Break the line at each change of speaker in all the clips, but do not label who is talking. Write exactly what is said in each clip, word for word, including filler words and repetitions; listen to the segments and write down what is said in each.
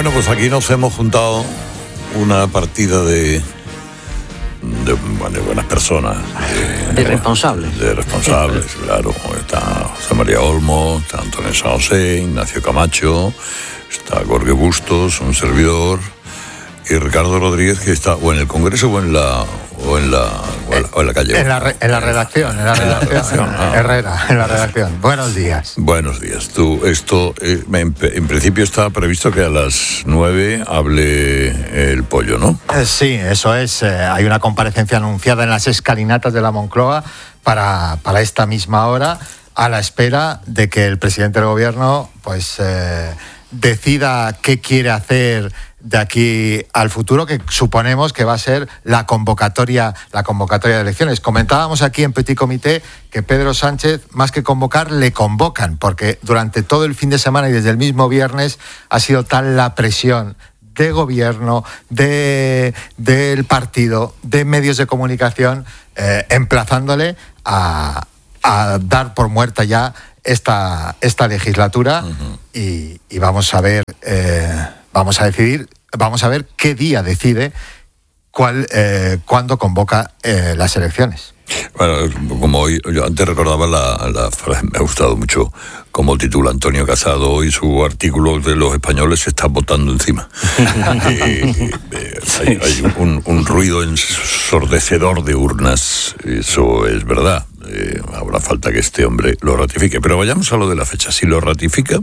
Bueno, pues aquí nos hemos juntado una partida de, de, bueno, de buenas personas.
De, de responsables.
De responsables, claro. Está José María Olmo, está Antonio San José, Ignacio Camacho, está Jorge Bustos, un servidor, y Ricardo Rodríguez, que está o en el Congreso o en la o en la, o en la, o en la calle.
En la, re, en la redacción, en la redacción, en la redacción ah. Herrera, en la redacción. Buenos días.
Buenos días. Tú, esto, eh, en, en principio está previsto que a las nueve hable el Pollo, ¿no?
Eh, sí, eso es. Eh, hay una comparecencia anunciada en las escalinatas de la Moncloa para, para esta misma hora, a la espera de que el presidente del gobierno, pues, eh, decida qué quiere hacer de aquí al futuro, que suponemos que va a ser la convocatoria, la convocatoria de elecciones. Comentábamos aquí en Petit Comité que Pedro Sánchez, más que convocar, le convocan, porque durante todo el fin de semana y desde el mismo viernes ha sido tal la presión de gobierno, de del partido, de medios de comunicación, eh, emplazándole a, a dar por muerta ya esta, esta legislatura. Uh-huh. y, y vamos a ver... Eh, Vamos a decidir, vamos a ver qué día decide cuál, eh, cuándo convoca eh, las elecciones.
Bueno, como hoy, yo antes recordaba la, la frase, me ha gustado mucho como titula Antonio Casado hoy su artículo de los españoles se están votando encima. eh, eh, hay hay un, un ruido ensordecedor de urnas, eso es verdad. Eh, habrá falta que este hombre lo ratifique. Pero vayamos a lo de la fecha. Si lo ratifica,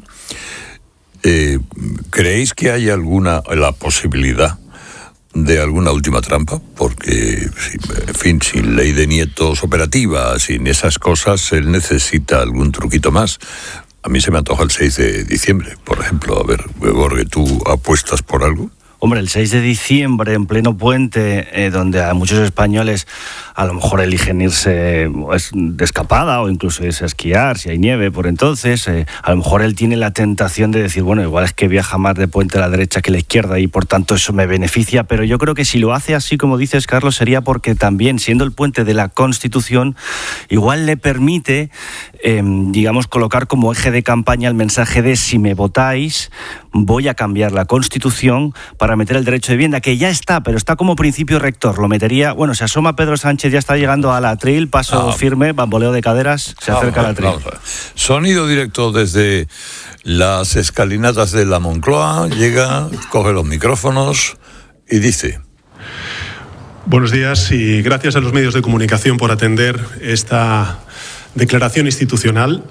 Eh, ¿creéis que hay alguna la posibilidad de alguna última trampa? Porque, en fin, sin ley de nietos operativa, sin esas cosas, él necesita algún truquito más. A mí se me antoja el seis de diciembre, por ejemplo. A ver, Jorge, ¿tú apuestas por algo?
Hombre, el seis de diciembre, en pleno puente, eh, donde a muchos españoles a lo mejor eligen irse de escapada o incluso irse a esquiar, si hay nieve por entonces, eh, a lo mejor él tiene la tentación de decir, bueno, igual es que viaja más de puente a la derecha que a la izquierda y por tanto eso me beneficia, pero yo creo que si lo hace así como dices, Carlos, sería porque también, siendo el puente de la Constitución, igual le permite, eh, digamos, colocar como eje de campaña el mensaje de si me votáis, voy a cambiar la Constitución para meter el derecho de vivienda, que ya está, pero está como principio rector. Lo metería, bueno, se asoma Pedro Sánchez, ya está llegando al atril, paso ah, firme, bamboleo de caderas, se acerca al atril.
Sonido directo desde las escalinatas de la Moncloa, llega, coge los micrófonos y dice:
buenos días y gracias a los medios de comunicación por atender esta declaración institucional.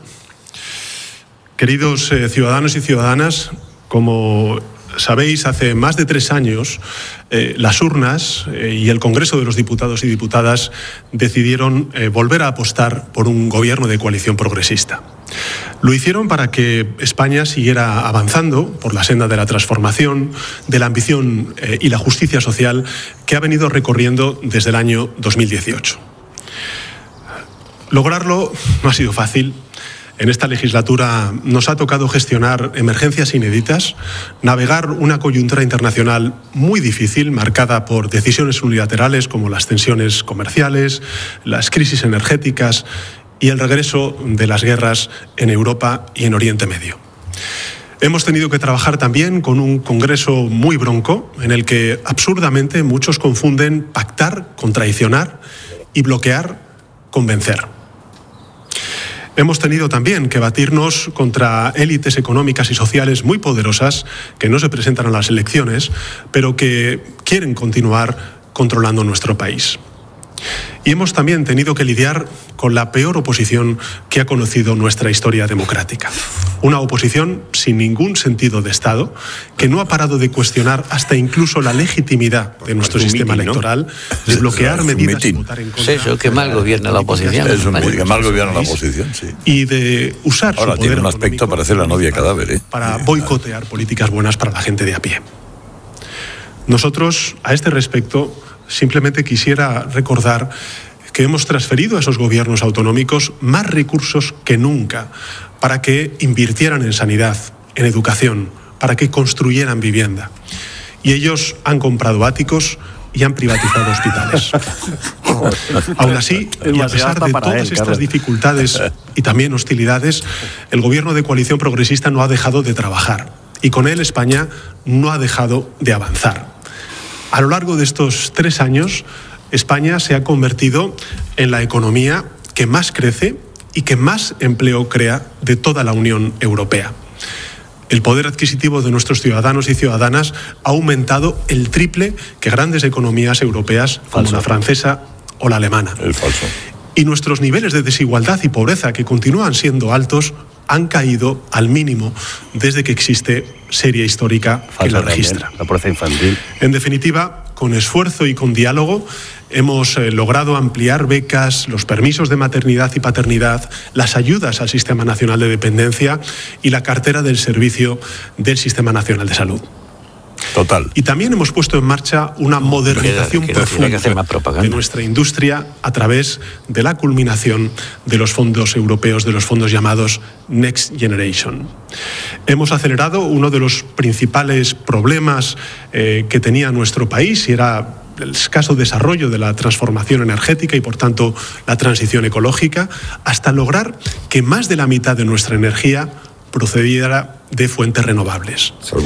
Queridos eh, ciudadanos y ciudadanas, como sabéis, hace más de tres años eh, las urnas eh, y el Congreso de los Diputados y Diputadas decidieron eh, volver a apostar por un gobierno de coalición progresista. Lo hicieron para que España siguiera avanzando por la senda de la transformación, de la ambición eh, y la justicia social que ha venido recorriendo desde el año dos mil dieciocho. Lograrlo no ha sido fácil. En esta legislatura nos ha tocado gestionar emergencias inéditas, navegar una coyuntura internacional muy difícil, marcada por decisiones unilaterales como las tensiones comerciales, las crisis energéticas y el regreso de las guerras en Europa y en Oriente Medio. Hemos tenido que trabajar también con un Congreso muy bronco, en el que absurdamente muchos confunden pactar con traicionar y bloquear con vencer. Hemos tenido también que batirnos contra élites económicas y sociales muy poderosas que no se presentan a las elecciones, pero que quieren continuar controlando nuestro país. Y hemos también tenido que lidiar con la peor oposición que ha conocido nuestra historia democrática. Una oposición sin ningún sentido de Estado, que no ha parado de cuestionar hasta incluso la legitimidad de nuestro sistema electoral, de bloquear medidas y votar en contra.
Eso, que mal gobierna la oposición.
Es un que mal gobierna la oposición, sí.
Y de usar
Ahora
su
tiene
poder
un aspecto, parece la novia cadáver, ¿eh?
para boicotear políticas buenas para la gente de a pie. Nosotros, a este respecto, simplemente quisiera recordar que hemos transferido a esos gobiernos autonómicos más recursos que nunca para que invirtieran en sanidad, en educación, para que construyeran vivienda. Y ellos han comprado áticos y han privatizado hospitales. Aún así, y a pesar de todas estas dificultades y también hostilidades, el gobierno de coalición progresista no ha dejado de trabajar y con él España no ha dejado de avanzar. A lo largo de estos tres años, España se ha convertido en la economía que más crece y que más empleo crea de toda la Unión Europea. El poder adquisitivo de nuestros ciudadanos y ciudadanas ha aumentado el triple que grandes economías europeas como
Falso.
la francesa o la alemana.
El falso.
Y nuestros niveles de desigualdad y pobreza, que continúan siendo altos, han caído al mínimo desde que existe serie histórica que
Falso
la
también,
registra.
la pobreza infantil.
En definitiva, con esfuerzo y con diálogo, hemos eh, logrado ampliar becas, los permisos de maternidad y paternidad, las ayudas al Sistema Nacional de Dependencia y la cartera del servicio del Sistema Nacional de Salud.
Total.
Y también hemos puesto en marcha una modernización
Queda- queda-
profunda
tiene que hacer más propaganda.
de nuestra industria a través de la culminación de los fondos europeos, de los fondos llamados Next Generation. Hemos acelerado uno de los principales problemas eh, que tenía nuestro país, y era el escaso desarrollo de la transformación energética y, por tanto, la transición ecológica, hasta lograr que más de la mitad de nuestra energía procediera de fuentes renovables.